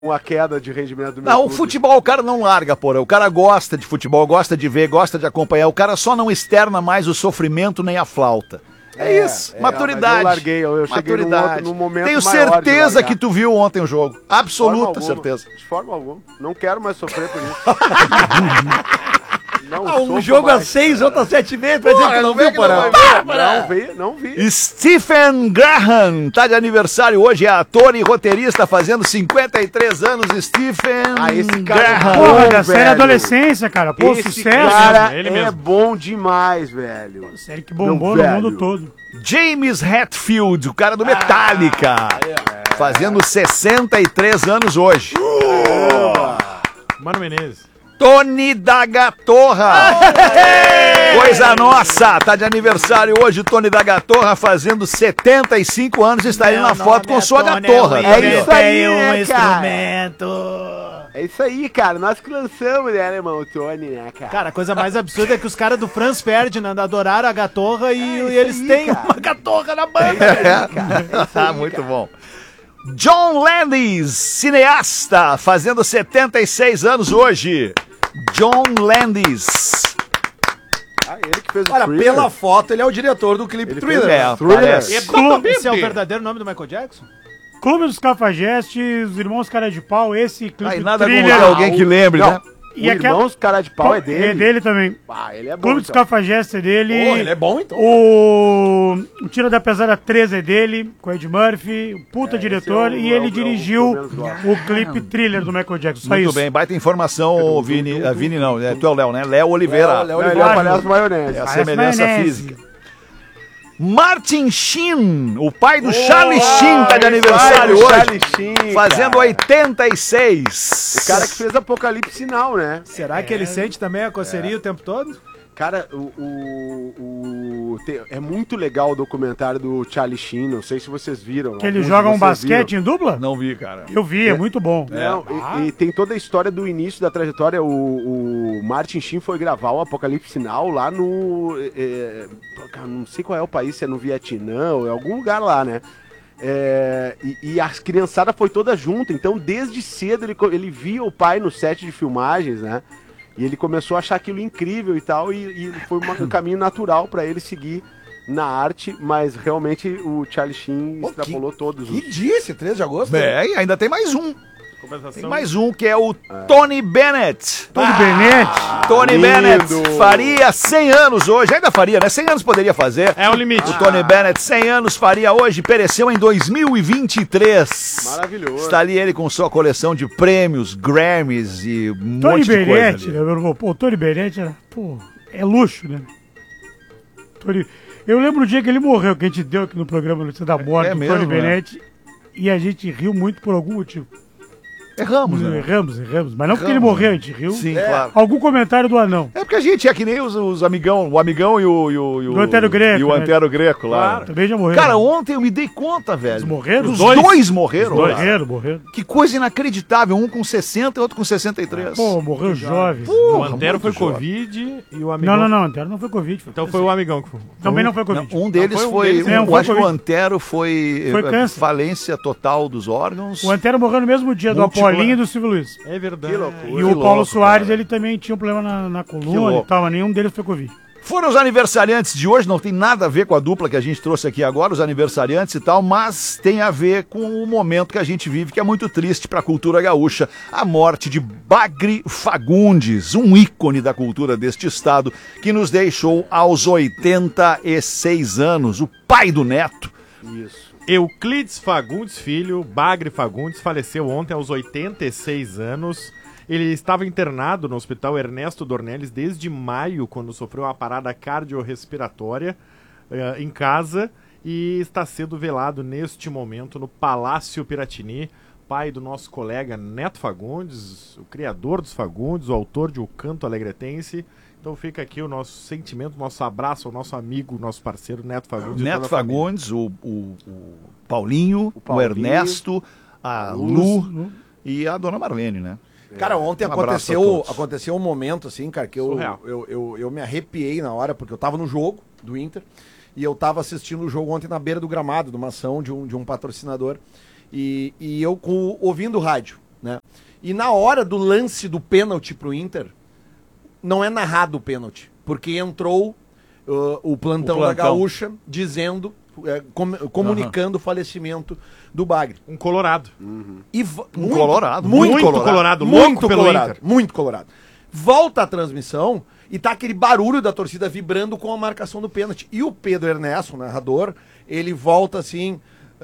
a queda de rendimento do meu Não, o clube. futebol o cara não larga, porra. O cara gosta de futebol, gosta de ver, gosta de acompanhar. O cara só não externa mais o sofrimento nem a flauta. É isso, maturidade. Eu larguei, eu cheguei num momento Tenho maior certeza que tu viu ontem o jogo. Absoluta certeza. De forma alguma. Não quero mais sofrer por isso. Um jogo a 6, outro a 7,5, pra dizer que não viu, Porã. Não vi. Stephen Graham tá de aniversário hoje, é ator e roteirista, fazendo 53 anos. Stephen esse cara Graham. Porra, da série Adolescência, cara. Pô, Esse sucesso. cara ele é mesmo. bom demais, velho. Série que bombou Meu no mundo velho. todo. James Hetfield, o cara do Metallica, fazendo 63 anos hoje. Mano Menezes. Tony da Gatorra. Coisa nossa, tá de aniversário hoje o Tony da Gatorra, fazendo 75 anos, está aí na foto com sua gatorra. É isso aí, um cara. instrumento. É isso aí, cara. Nós que lançamos, né, irmão? O Tony, né, cara? Cara, a coisa mais absurda é que os caras do Franz Ferdinand adoraram a gatorra e eles aí, têm cara. uma gatorra na banda. Muito bom. John Landis, cineasta, fazendo 76 anos hoje. John Landis. Ele que fez o Olha, Thriller. pela foto, ele é o diretor do clipe Ele Thriller. fez Thriller. parece. Esse é o verdadeiro nome do Michael Jackson? Clube dos Cafajestes, os Irmãos Cara de Pau, esse clipe Aí nada como Thriller. ter alguém que lembre, Não. né? O E aquela- Irmãos Cara de Pau é dele. É dele também. Ah, ele é bom. Clube dos então. Cafajestes é dele. Pô, ele é bom, então. O Tira da Pesada 13 é dele, com o Ed Murphy, o puta diretor, e ele dirigiu o clipe Thriller do Michael Jackson. Só Muito isso. bem, baita informação, Vini. Vini não, né? Tu é o Léo, né? Léo Oliveira. Léo Ele é o palhaço maionese. É a Parece semelhança maionese. física. Martin Sheen, o pai do Charlie Sheen, tá de aniversário hoje. Charlie Sheen, Fazendo cara. 86. O cara que fez Apocalipse Now, né? Será que ele sente também a coceirinha o tempo todo? Cara, é muito legal o documentário do Charlie Sheen, não sei se vocês viram. Que ele alguns joga de um vocês basquete viram. em dupla? Não vi, cara. Eu vi, é muito bom. Não, e tem toda a história do início da trajetória. O Martin Sheen foi gravar o Apocalipse Now lá no... cara, não sei qual é o país, se é no Vietnã ou em algum lugar lá, né? E a criançada foi toda junto, então desde cedo ele via o pai no set de filmagens, né? E ele começou a achar aquilo incrível e tal, e foi um caminho natural pra ele seguir na arte, mas realmente o Charlie Sheen Pô, extrapolou todos Que dia esse 13 de agosto? É, e ainda tem mais um. Compensação. Tem mais um que é o Tony Bennett. Tony Bennett. Tony lindo. Bennett faria 100 anos hoje. Ainda faria, né? 100 anos poderia fazer. É o limite. O Tony Bennett, 100 anos, faria hoje, pereceu em 2023. Maravilhoso. Está ali ele com sua coleção de prêmios, Grammys e um Tony monte de coisa Bennett, ali. né, meu irmão? Pô, o Tony Bennett era, pô, é luxo, né? Eu lembro o dia que ele morreu, que a gente deu aqui no programa Notícia da Morte, É do mesmo, Tony né? Bennett, e a gente riu muito por algum motivo. Erramos, né? Erramos, mas não porque ele morreu, a gente riu. Sim, claro. Algum comentário do anão. É porque a gente é que nem os amigão, o amigão e o Do Antero Greco, E o né? Antero Greco lá. né? Também já morreu. Cara, ontem eu me dei conta, velho. Eles morreram? Os dois morreram. Morreram. Que coisa inacreditável. Um com 60 e outro com 63. Pô, morreu jovem. O Antero foi muito jovem. Covid e o amigão... Não, Antero não foi Covid. Então foi o amigão que foi. Também não foi Não, Covid. um deles Não, foi um foi. deles, não, eu foi acho que o Covid. Antero foi Foi câncer. falência total dos órgãos. O Antero morreu no mesmo dia do Múltipla. Apolinho e do Silvio Luiz. É verdade. Que loucura. E o Paulo Soares, ele também tinha um problema na Que coluna louco. e tal, mas nenhum deles foi Covid. Foram os aniversariantes de hoje, não tem nada a ver com a dupla que a gente trouxe aqui agora, os aniversariantes e tal, mas tem a ver com o momento que a gente vive, que é muito triste para a cultura gaúcha, a morte de Bagre Fagundes, um ícone da cultura deste estado, que nos deixou aos 86 anos, o pai do Neto. Isso. Euclides Fagundes Filho, Bagre Fagundes, faleceu ontem aos 86 anos. Ele estava internado no Hospital Ernesto Dornelles desde maio, quando sofreu uma parada cardiorrespiratória em casa, e está sendo velado neste momento no Palácio Piratini, pai do nosso colega Neto Fagundes, o criador dos Fagundes, o autor de O Canto Alegretense. Então fica aqui o nosso sentimento, nosso abraço ao nosso amigo, nosso parceiro Neto Fagundes. e Neto toda a família. Fagundes, o Paulinho, o Ernesto, a Lu e a dona Marlene, né? Cara, ontem Um abraço a todos. aconteceu um momento, assim, cara, que Surreal. eu me arrepiei na hora, porque eu tava no jogo do Inter, e eu tava assistindo o jogo ontem na beira do gramado, numa ação de um patrocinador, e eu ouvindo o rádio. né? E na hora do lance do pênalti pro Inter, não é narrado o pênalti, porque entrou o plantão da Gaúcha dizendo, comunicando o falecimento do Bagre. Um colorado. Colorado. Muito colorado. Louco pelo Inter. Muito colorado. Volta a transmissão e tá aquele barulho da torcida vibrando com a marcação do pênalti. E o Pedro Ernesto, o narrador, ele volta assim...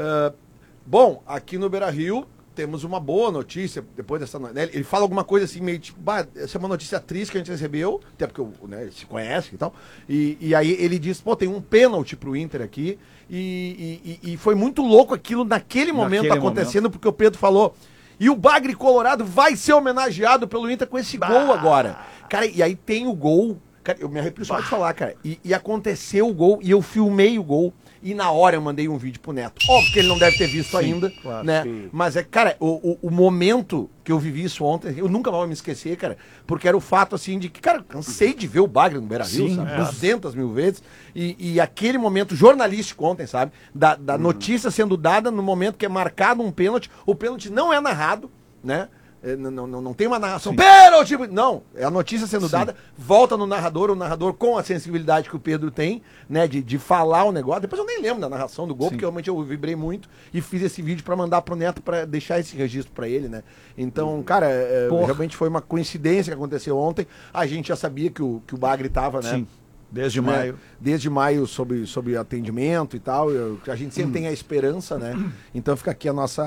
bom, aqui no Beira-Rio temos uma boa notícia depois dessa... Né? Ele fala alguma coisa assim meio tipo... essa é uma notícia triste que a gente recebeu, até porque ele se conhece e tal. E aí ele diz, pô, tem um pênalti pro Inter aqui. E foi muito louco aquilo naquele momento acontecendo, porque o Pedro falou... E o Bagre Colorado vai ser homenageado pelo Inter com esse gol agora. Cara, e aí tem o gol... Cara, eu me arrepio só de falar, cara. E aconteceu o gol, e eu filmei o gol. E na hora eu mandei um vídeo pro Neto. Óbvio que ele não deve ter visto ainda, claro, né? Sim. Mas cara, o momento que eu vivi isso ontem, eu nunca mais vou me esquecer, cara, porque era o fato, assim, de que, cara, cansei de ver o Bagre no Beira-Rio, sabe? 200 mil vezes. E aquele momento jornalístico ontem, sabe? Da notícia sendo dada no momento que é marcado um pênalti. O pênalti não é narrado, né? Não tem uma narração, pênalti! Não, é a notícia sendo dada, volta no narrador, o narrador com a sensibilidade que o Pedro tem, né, de falar o negócio. Depois eu nem lembro da narração do gol, porque realmente eu vibrei muito e fiz esse vídeo pra mandar pro Neto, pra deixar esse registro pra ele, né. Então, cara, realmente foi uma coincidência que aconteceu ontem. A gente já sabia que o Bagre tava, né. Sim. Desde maio. Desde maio sobre atendimento e tal. A gente sempre tem a esperança, né? Então fica aqui nosso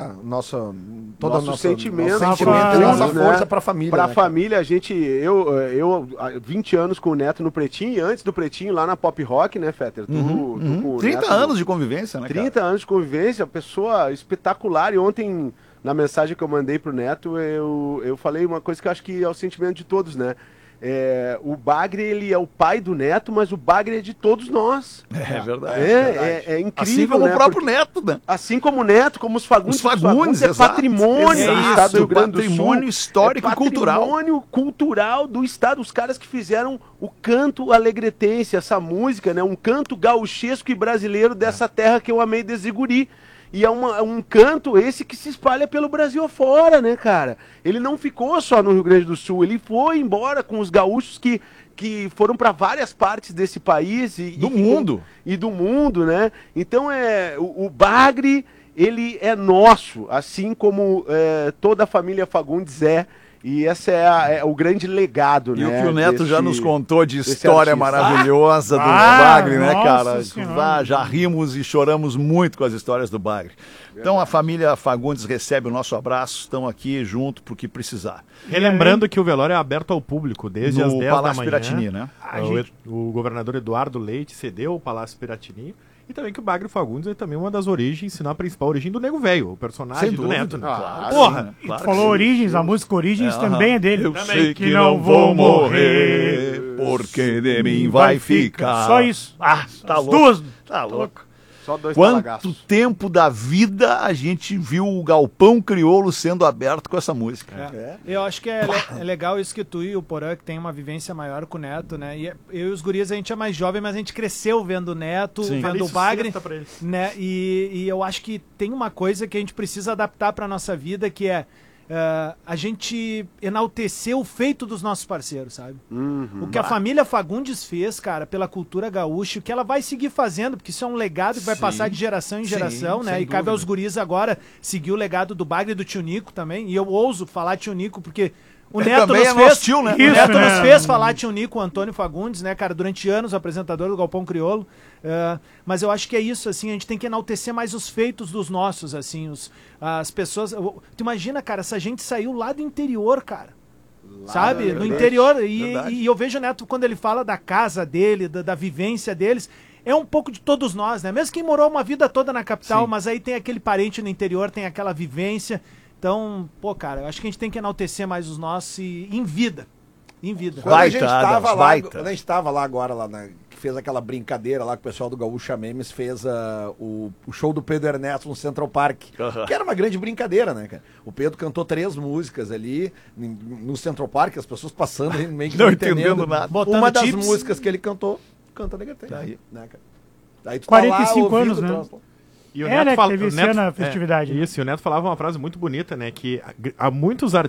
sentimento, e nossa força pra família. Pra família, a gente. Eu 20 anos com o Neto no Pretinho, e antes do Pretinho, lá na Pop Rock, né, Fetter? Tu com 30 Neto, anos de convivência, né? 30 anos de convivência, pessoa espetacular. E ontem, na mensagem que eu mandei pro Neto, eu falei uma coisa que eu acho que é o sentimento de todos, né? O Bagre, ele é o pai do Neto, mas o Bagre é de todos nós. É verdade. É incrível, assim como o próprio Neto, né? Assim como o Neto, como os Fagundes. Os Fagundes, é patrimônio do Estado do Rio Grande do Sul. Patrimônio histórico e cultural. Patrimônio cultural do Estado. Os caras que fizeram o canto alegretense, essa música, né? Um canto gauchesco e brasileiro dessa terra que eu amei desde guri. E é um canto esse que se espalha pelo Brasil afora, né, cara? Ele não ficou só no Rio Grande do Sul, ele foi embora com os gaúchos que foram para várias partes desse país. Do mundo, né? Então, o Bagre, ele é nosso, assim como toda a família Fagundes é. E esse é o grande legado, né? E o que o Neto já nos contou de história maravilhosa do Bagre, né, cara? Já rimos e choramos muito com as histórias do Bagre. Então a família Fagundes recebe o nosso abraço, estão aqui junto pro que precisar. Relembrando que o velório é aberto ao público desde as 10 da Palácio manhã. Piratini, né? O governador Eduardo Leite cedeu o Palácio Piratini. E também que o Bagre Fagundes é também uma das origens, se não a principal origem do Nego Velho, o personagem do Neto. Né? Claro, porra! E tu falou Origens, a música Origens também é dele. Eu sei que não vou morrer, porque de mim vai ficar. Só isso. Tá louco. Duas. Tá louco. Só 2 Quanto talagaços. tempo da vida a gente viu o Galpão Crioulo sendo aberto com essa música. Eu acho que é legal isso que tu e o Porã, que tem uma vivência maior com o Neto, né? E eu e os guris, a gente é mais jovem, mas a gente cresceu vendo o Neto, vendo o Bagre, né? E eu acho que tem uma coisa que a gente precisa adaptar pra nossa vida, que é a gente enaltecer o feito dos nossos parceiros, sabe? O que a família Fagundes fez, cara, pela cultura gaúcha, o que ela vai seguir fazendo, porque isso é um legado que vai passar de geração em geração, né? E cabe aos guris agora seguir o legado do Bagre e do Tio Nico também. E eu ouso falar Tio Nico porque o Neto também nos nosso tio, né? O Neto nos fez falar Tio Nico, o Antônio Fagundes, né, cara? Durante anos, apresentador do Galpão Crioulo. Mas eu acho que é isso, assim, a gente tem que enaltecer mais os feitos dos nossos, assim, as pessoas... Tu imagina, cara, essa gente saiu lá do interior, cara. Sabe? No interior. E eu vejo o Neto, quando ele fala da casa dele, da vivência deles, é um pouco de todos nós, né? Mesmo quem morou uma vida toda na capital, mas aí tem aquele parente no interior, tem aquela vivência... Então, pô, cara, eu acho que a gente tem que enaltecer mais os nossos em vida. Em vida. Quando a gente estava lá agora, que fez aquela brincadeira lá que o pessoal do Gaúcha Memes fez o show do Pedro Ernesto no Central Park, que era uma grande brincadeira, né, cara? O Pedro cantou 3 músicas ali no Central Park, as pessoas passando meio que não entendendo nada. Uma das músicas que ele cantou, canta Negrete. Aí. Né, cara? Aí tu 45 anos, né? E o né, Neto que teve esse ano a festividade. Isso, e o Neto falava uma frase muito bonita, né? Que há muitos